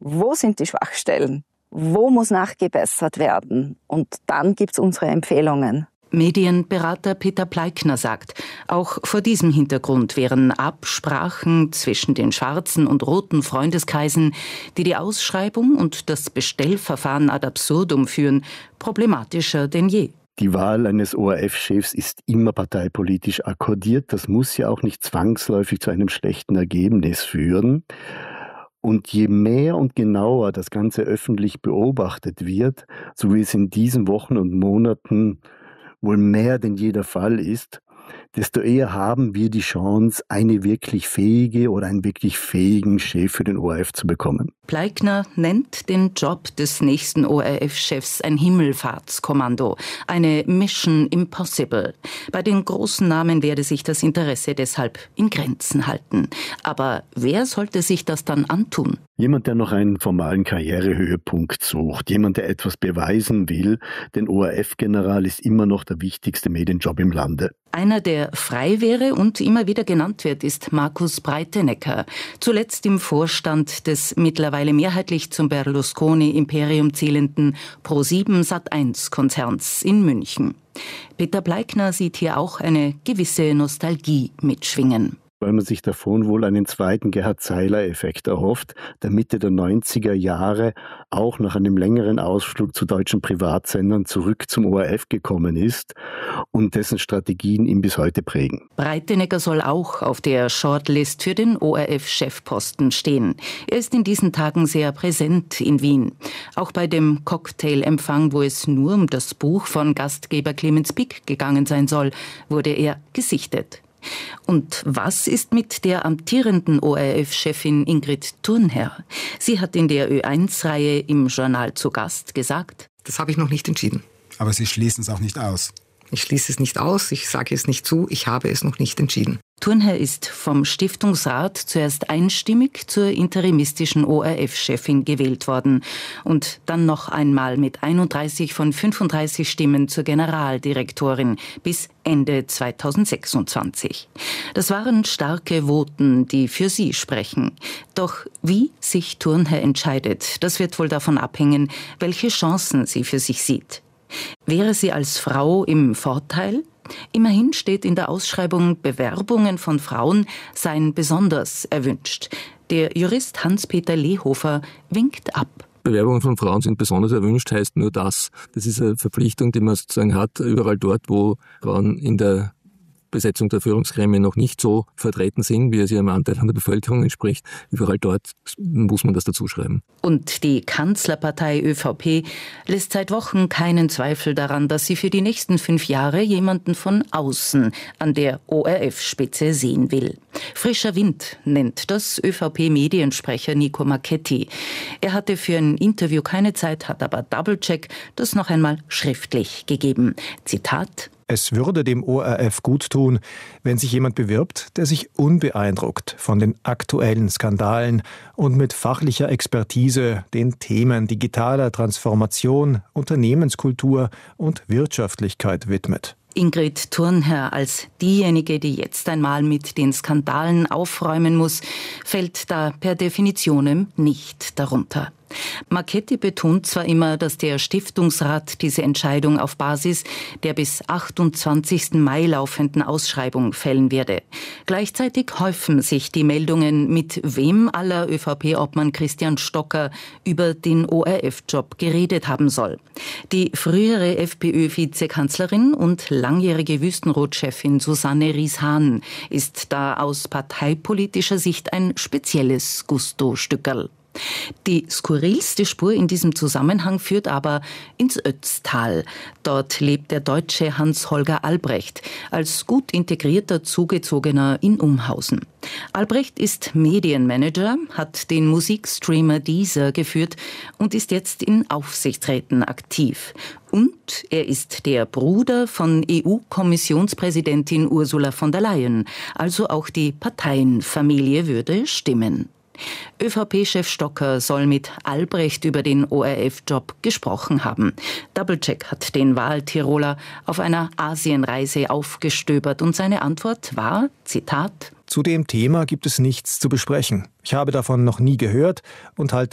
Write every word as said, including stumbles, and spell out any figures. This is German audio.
wo sind die Schwachstellen, wo muss nachgebessert werden. Und dann gibt es unsere Empfehlungen. Medienberater Peter Pleikner sagt, auch vor diesem Hintergrund wären Absprachen zwischen den schwarzen und roten Freundeskreisen, die die Ausschreibung und das Bestellverfahren ad absurdum führen, problematischer denn je. Die Wahl eines O R F-Chefs ist immer parteipolitisch akkordiert. Das muss ja auch nicht zwangsläufig zu einem schlechten Ergebnis führen. Und je mehr und genauer das Ganze öffentlich beobachtet wird, so wie es in diesen Wochen und Monaten wohl mehr denn je der Fall ist, desto eher haben wir die Chance, eine wirklich fähige oder einen wirklich fähigen Chef für den O R F zu bekommen. Pleikner nennt den Job des nächsten O R F-Chefs ein Himmelfahrtskommando, eine Mission Impossible. Bei den großen Namen werde sich das Interesse deshalb in Grenzen halten. Aber wer sollte sich das dann antun? Jemand, der noch einen formalen Karrierehöhepunkt sucht, jemand, der etwas beweisen will, denn O R F-General ist immer noch der wichtigste Medienjob im Lande. Einer, der frei wäre und immer wieder genannt wird, ist Markus Breitenecker. Zuletzt im Vorstand des mittlerweile mehrheitlich zum Berlusconi-Imperium zählenden Pro sieben Sat eins Konzerns in München. Peter Pleikner sieht hier auch eine gewisse Nostalgie mitschwingen. Weil man sich davon wohl einen zweiten Gerhard-Zeiler-Effekt erhofft, der Mitte der neunziger Jahre auch nach einem längeren Ausflug zu deutschen Privatsendern zurück zum O R F gekommen ist und dessen Strategien ihn bis heute prägen. Breitenecker soll auch auf der Shortlist für den O R F-Chefposten stehen. Er ist in diesen Tagen sehr präsent in Wien. Auch bei dem Cocktailempfang, wo es nur um das Buch von Gastgeber Clemens Pick gegangen sein soll, wurde er gesichtet. Und was ist mit der amtierenden O R F-Chefin Ingrid Thurnherr? Sie hat in der Ö eins Reihe im Journal zu Gast gesagt: Das habe ich noch nicht entschieden. Aber Sie schließen es auch nicht aus? Ich schließe es nicht aus, ich sage es nicht zu, ich habe es noch nicht entschieden. Thurnherr ist vom Stiftungsrat zuerst einstimmig zur interimistischen O R F-Chefin gewählt worden und dann noch einmal mit einunddreißig von fünfunddreißig Stimmen zur Generaldirektorin bis Ende zweitausendsechsundzwanzig. Das waren starke Voten, die für sie sprechen. Doch wie sich Thurnherr entscheidet, das wird wohl davon abhängen, welche Chancen sie für sich sieht. Wäre sie als Frau im Vorteil? Immerhin steht in der Ausschreibung, Bewerbungen von Frauen seien besonders erwünscht. Der Jurist Hans-Peter Lehofer winkt ab. Bewerbungen von Frauen sind besonders erwünscht, heißt nur das. Das ist eine Verpflichtung, die man sozusagen hat, überall dort, wo Frauen in der Besetzung der Führungsgremien noch nicht so vertreten sind, wie es ihrem Anteil an der Bevölkerung entspricht. Überall dort muss man das dazuschreiben. Und die Kanzlerpartei ÖVP lässt seit Wochen keinen Zweifel daran, dass sie für die nächsten fünf Jahre jemanden von außen an der O R F-Spitze sehen will. Frischer Wind nennt das ÖVP-Mediensprecher Nico Marchetti. Er hatte für ein Interview keine Zeit, hat aber Doublecheck das noch einmal schriftlich gegeben. Zitat: Es würde dem O R F gut tun, wenn sich jemand bewirbt, der sich unbeeindruckt von den aktuellen Skandalen und mit fachlicher Expertise den Themen digitaler Transformation, Unternehmenskultur und Wirtschaftlichkeit widmet. Ingrid Thurnherr als diejenige, die jetzt einmal mit den Skandalen aufräumen muss, fällt da per Definitionem nicht darunter. Marchetti betont zwar immer, dass der Stiftungsrat diese Entscheidung auf Basis der bis achtundzwanzigsten Mai laufenden Ausschreibung fällen werde. Gleichzeitig häufen sich die Meldungen, mit wem aller ÖVP-Obmann Christian Stocker über den O R F-Job geredet haben soll. Die frühere FPÖ-Vizekanzlerin und langjährige Wüstenrot-Chefin Susanne Ries-Hahn ist da aus parteipolitischer Sicht ein spezielles Gusto-Stückerl. Die skurrilste Spur in diesem Zusammenhang führt aber ins Ötztal. Dort lebt der Deutsche Hans-Holger Albrecht als gut integrierter Zugezogener in Umhausen. Albrecht ist Medienmanager, hat den Musikstreamer Deezer geführt und ist jetzt in Aufsichtsräten aktiv. Und er ist der Bruder von E U-Kommissionspräsidentin Ursula von der Leyen. Also auch die Parteienfamilie würde stimmen. ÖVP-Chef Stocker soll mit Albrecht über den O R F-Job gesprochen haben. Doublecheck hat den Wahltiroler auf einer Asienreise aufgestöbert und seine Antwort war, Zitat: Zu dem Thema gibt es nichts zu besprechen. Ich habe davon noch nie gehört und halte